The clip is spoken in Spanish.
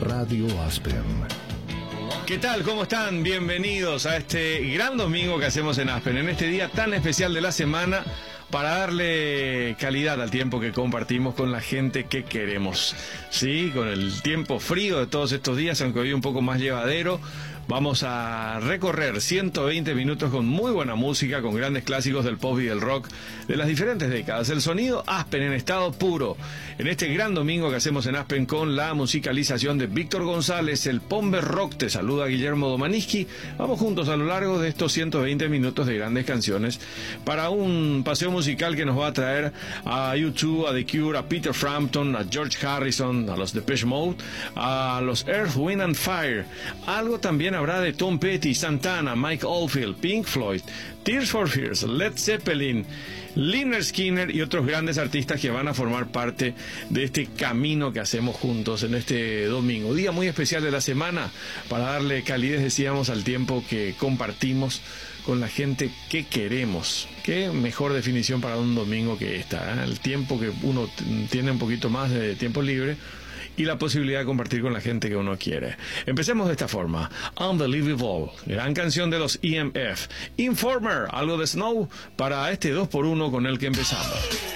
Radio Aspen. ¿Qué tal? ¿Cómo están? Bienvenidos a este gran domingo que hacemos en Aspen, en este día tan especial de la semana, para darle calidad al tiempo que compartimos con la gente que queremos. Sí, con el tiempo frío de todos estos días, aunque hoy un poco más llevadero, vamos a recorrer 120 minutos con muy buena música, con grandes clásicos del pop y del rock de las diferentes décadas. El sonido Aspen en estado puro, en este gran domingo que hacemos en Aspen, con la musicalización de Víctor González, el Pombe Rock. Te saluda Guillermo Domaniski. Vamos juntos a lo largo de estos 120 minutos de grandes canciones para un paseo musical que nos va a traer a U2, a The Cure, a Peter Frampton, a George Harrison, a los Depeche Mode, a los Earth, Wind and Fire. Algo también habrá de Tom Petty, Santana, Mike Oldfield, Pink Floyd, Tears for Fears, Led Zeppelin, Lynyrd Skynyrd y otros grandes artistas que van a formar parte de este camino que hacemos juntos en este domingo. Día muy especial de la semana para darle calidez, decíamos, al tiempo que compartimos con la gente que queremos. Qué mejor definición para un domingo que esta, ¿eh? El tiempo que uno tiene un poquito más de tiempo libre y la posibilidad de compartir con la gente que uno quiere. Empecemos de esta forma. Unbelievable, gran canción de los EMF. Informer, algo de Snow para este 2x1 con el que empezamos.